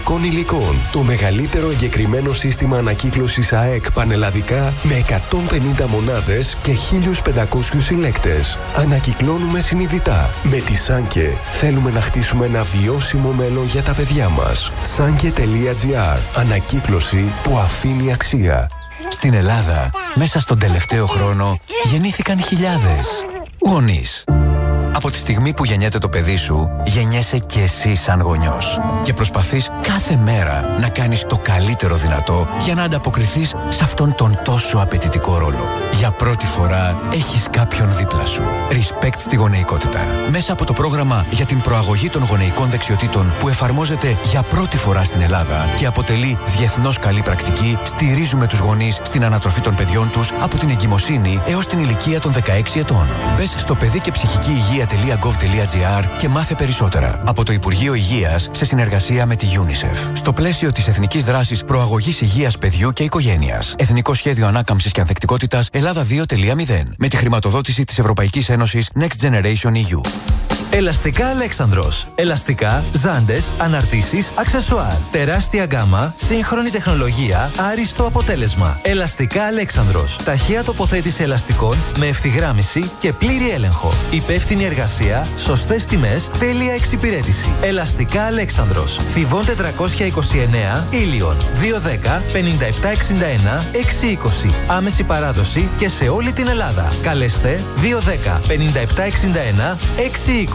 Γονεϊκών Υλικών. Το μεγαλύτερο εγκεκριμένο σύστημα ανακύκλωσης ΑΕΚ πανελλαδικά με 150 μονάδες και 1.500 συλλέκτες. Ανακυκλώνουμε συνειδητά. Με τη Σάνκε θέλουμε να χτίσουμε ένα βιώσιμο μέλλον για τα παιδιά μας. Sanke.gr. Ανακύκλωση που αφήνει αξία. Στην Ελλάδα, μέσα στον τελευταίο χρόνο, γεννήθηκαν χιλιάδες γονείς. Από τη στιγμή που γεννιέται το παιδί σου, γεννιέσαι και εσύ σαν γονιός. Και προσπαθείς κάθε μέρα να κάνεις το καλύτερο δυνατό για να ανταποκριθείς σε αυτόν τον τόσο απαιτητικό ρόλο. Για πρώτη φορά έχεις κάποιον δίπλα σου. Respect στη γονεϊκότητα. Μέσα από το πρόγραμμα για την προαγωγή των γονεϊκών δεξιοτήτων που εφαρμόζεται για πρώτη φορά στην Ελλάδα και αποτελεί διεθνώς καλή πρακτική, στηρίζουμε τους γονείς στην ανατροφή των παιδιών τους από την εγκυμοσύνη έως την ηλικία των 16 ετών. Μπες στο παιδί και ψυχική υγεία.gov.gr και μάθε περισσότερα. Από το Υπουργείο Υγείας σε συνεργασία με τη UNICEF. Στο πλαίσιο της Εθνικής Δράσης Προαγωγής Υγείας Παιδιού και Οικογένειας. Εθνικό Σχέδιο Ανάκαμψης και Ανθεκτικότητας Ελλάδα 2.0. Με τη χρηματοδότηση της Ευρωπαϊκής Ένωσης Next Generation EU. Ελαστικά Αλέξανδρος. Ελαστικά, ζάντες, αναρτήσεις, αξεσουάρ. Τεράστια γκάμα, σύγχρονη τεχνολογία, άριστο αποτέλεσμα. Ελαστικά Αλέξανδρος. Ταχεία τοποθέτηση ελαστικών με ευθυγράμμιση και πλήρη έλεγχο. Υπεύθυνη εργασία, σωστές τιμές, τέλεια εξυπηρέτηση. Ελαστικά Αλέξανδρος. Θηβών 429, Ήλιον. 210 5761 620. Άμεση παράδοση και σε όλη την Ελλάδα. Καλέστε 210 5761 620.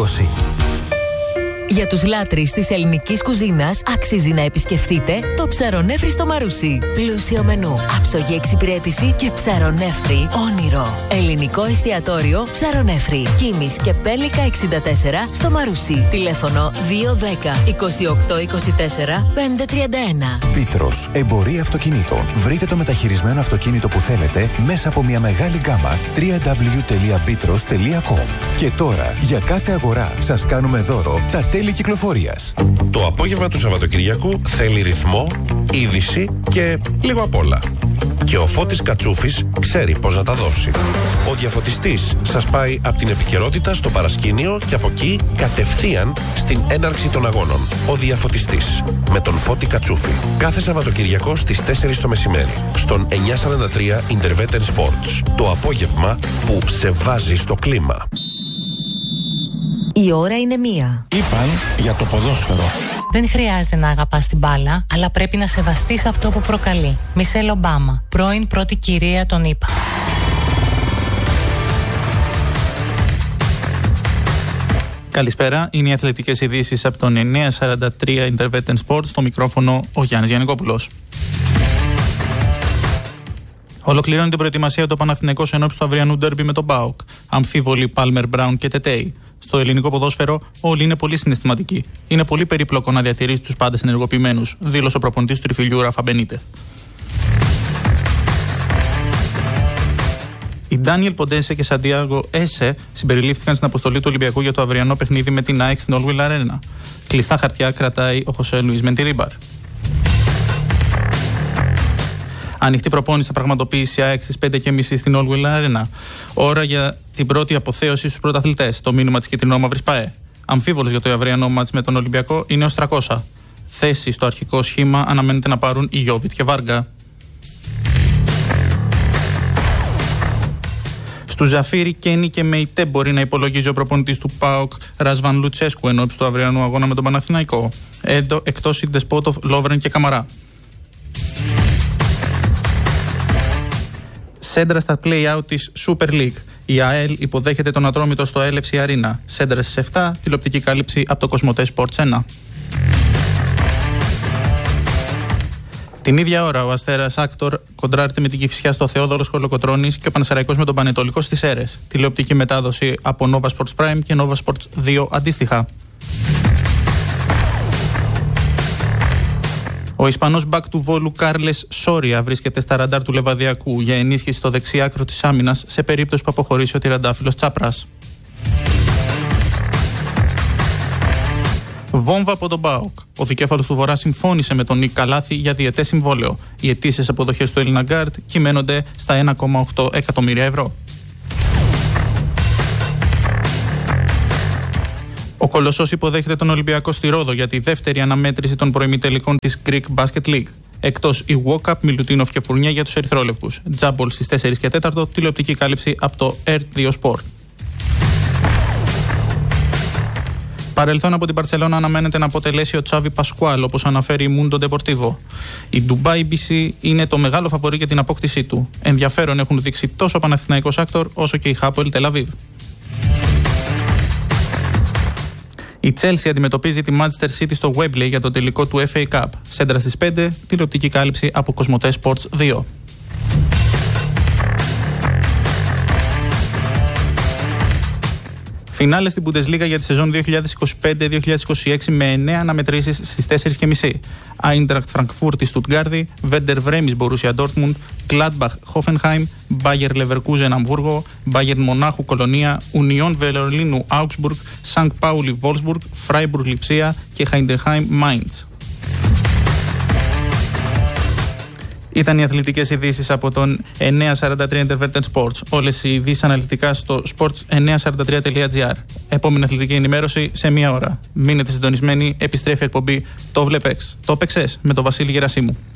Για τους λάτρεις της ελληνικής κουζίνας αξίζει να επισκεφτείτε το Ψαρονέφρι στο Μαρούσι. Πλούσιο μενού, άψογη εξυπηρέτηση και ψαρονέφρι όνειρο. Ελληνικό εστιατόριο Ψαρονέφρι. Κίμης και Πέλικα 64 στο Μαρούσι. Τηλέφωνο 210 28 24 531. Πίτρος, εμπορία αυτοκινήτων. Βρείτε το μεταχειρισμένο αυτοκίνητο που θέλετε μέσα από μια μεγάλη γκάμα www.pitros.com. Και τώρα, για κάθε αγορά σας κάνουμε δώρο τα τέλη κυκλοφορίας. Το απόγευμα του Σαββατοκυριακού θέλει ρυθμό, είδηση και λίγο απ' όλα. Και ο Φώτης Κατσούφης ξέρει πώς να τα δώσει. Ο διαφωτιστής σας πάει από την επικαιρότητα στο παρασκήνιο και από εκεί κατευθείαν στην έναρξη των αγώνων. Ο διαφωτιστής με τον Φώτη Κατσούφη. Κάθε Σαββατοκυριακό στις 4 το μεσημέρι στον 943 Interveter Sports. Το απόγευμα που σε βάζει στο κλίμα. Η ώρα είναι 1. Είπαν για το ποδόσφαιρο. Δεν χρειάζεται να αγαπάς την μπάλα, αλλά πρέπει να σεβαστείς αυτό που προκαλεί. Μισελ Ομπάμα, πρώην πρώτη κυρία των ΗΠΑ. Καλησπέρα, είναι οι αθλητικές ειδήσεις από τον 943 Interveter Sports. Στο μικρόφωνο ο Γιάννης Γιαννικόπουλος. Ολοκληρώνει την προετοιμασία το Παναθηναϊκός ενώπιση του αυριανού ντέρμπι με τον ΠΑΟΚ. Αμφίβολοι Πάλμερ, Μπράουν και Τετέι. Στο ελληνικό ποδόσφαιρο, όλοι είναι πολύ συναισθηματικοί. Είναι πολύ περίπλοκο να διατηρήσει τους πάντες ενεργοποιημένους, δήλωσε ο προπονητής του Τριφυλιού Ράφα Μπενίτεθ. Οι Ντάνιελ Ποντένσε και Σαντιάγο Έσε συμπεριλήφθηκαν στην αποστολή του Ολυμπιακού για το αυριανό παιχνίδι με την ΑΕΚ στην All Will Arena. Κλειστά χαρτιά κρατάει ο Χωσέ Λουίς Μεντιρίμπαρ. Ανοιχτή προπόνηση θα πραγματοποιήσει η ΑΕΚ στις 5:30 στην All Will Arena. Ώρα για την πρώτη αποθέωση στους πρωταθλητές. Το μήνυμα της κυτρινόμαυρης ΠΑΕ. Αμφίβολος για το αυριανό μάτς με τον Ολυμπιακό είναι ως 300. Θέση στο αρχικό σχήμα αναμένεται να πάρουν οι Γιόβιτς και Βάργα. Στου Ζαφίρι, Κένι και Μεϊτέ μπορεί να υπολογίζει ο προπονητής του ΠΑΟΚ Ρασβάν Λουτσέσκου ενώπιση του αυριανού αγώνα με τον Παναθηναϊκό. Εκτός η Ντεσπότοφ, Λόβρεν και Καμαρά. Σέντρα στα play-out της Super League. Η ΑΕΛ υποδέχεται τον Ατρόμητο στο Έλευση Αρίνα. Σέντρα στις 7, τηλεοπτική κάλυψη από το Κοσμοτέ Sports 1. Την ίδια ώρα, ο Αστέρας Άκτορ κοντράρεται με την Κηφισιά στο Θεόδωρος Κολοκοτρώνης και ο Πανσεραϊκός με τον Πανετολικό στις Σέρρες. Τηλεοπτική μετάδοση από Nova Sports Prime και Nova Sports 2 αντίστοιχα. Ο Ισπανός μπακ του Βόλου Κάρλες Σόρια βρίσκεται στα ραντάρ του Λεβαδιακού για ενίσχυση στο δεξί άκρο της άμυνας σε περίπτωση που αποχωρήσει ο τριαντάφυλλος Τσάπρας. Βόμβα από τον ΠΑΟΚ. Ο δικέφαλος του Βορρά συμφώνησε με τον Νίκ Καλάθη για διετές συμβόλαιο. Οι αιτήσεις αποδοχές του Έλληνα Γκάρτ κυμαίνονται στα 1,8 εκατομμύρια ευρώ. Ο Κολοσσός υποδέχεται τον Ολυμπιακό στη Ρόδο για τη δεύτερη αναμέτρηση των προημιτελικών της Greek Basket League. Εκτός η Walkup, Μιλουτίνοφ και Φουρνιά για τους ερυθρόλευκους. Τζάμπολ στις 4 και 4, τηλεοπτική κάλυψη από το RT2 Sport. Παρελθόν από την Μπαρτσελόνα αναμένεται να αποτελέσει ο Τσάβι Πασκουάλ, όπως αναφέρει η Mundo Deportivo. Η Dubai BC είναι το μεγάλο φαβορί για την απόκτησή του. Ενδιαφέρον έχουν δείξει τόσο ο Παναθηναϊκός Άκτορ όσο και η Hapoel Tel Aviv. Η Chelsea αντιμετωπίζει τη Manchester City στο Wembley για το τελικό του FA Cup. Σέντρα στις 5, τηλεοπτική κάλυψη από Κοσμοτέ Sports 2. Φινάλε στην Bundesliga για τη σεζόν 2025-2026 με 9 αναμετρήσεις στις 4.30. Eintracht Frankfurt στη Στουτγκάρδη, Werder Bremen Borussia Dortmund, Gladbach Hoffenheim, Bayer Leverkusen Αμβούργο, Bayern Μονάχου Κολονία, Union Βερολίνου Augsburg, St. Pauli Wolfsburg, Freiburg Λιψία και Heidenheim Mainz. Ήταν οι αθλητικές ειδήσεις από τον 943 Interverted Sports. Όλες οι ειδήσεις αναλυτικά στο sports943.gr. Επόμενη αθλητική ενημέρωση σε μία ώρα. Μείνετε συντονισμένοι, επιστρέφει εκπομπή Το Βλέπεξ. Το παίξες με τον Βασίλη Γερασίμου.